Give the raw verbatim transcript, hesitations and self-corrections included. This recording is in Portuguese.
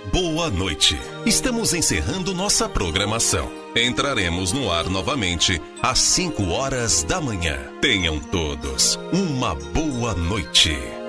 boa noite. Estamos encerrando nossa programação. Entraremos no ar novamente às cinco horas da manhã. Tenham todos uma boa noite.